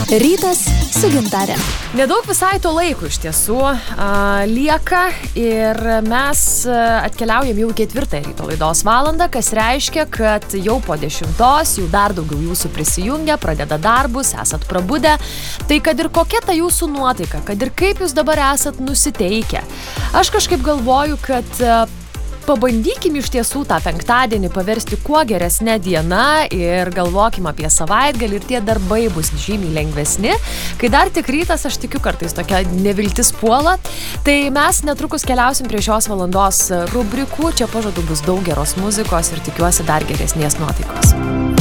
Rytas su Gintare. Nedaug visai to laiko iš tiesų lieka ir mes atkeliaujam jau 4 ryto laidos valandą, kas reiškia, kad jau po 10 jau dar daugiau jūsų prisijungia, pradeda darbus, esat prabudę. Tai kad ir kokia ta jūsų nuotaika, kad ir kaip jūs dabar esat nusiteikę. Aš kažkaip galvoju, kad pabandykim iš tiesų tą penktadienį paversti kuo geresnė diena ir galvokim apie savaitgalį ir tie darbai bus žymiai lengvesni. Kai dar tik rytas, aš tikiu, kartais tokia neviltis puola. Tai mes netrukus keliausim prie šios valandos rubrikų. Čia pažadu bus daug geros muzikos ir tikiuosi dar geresnės nuotaikos.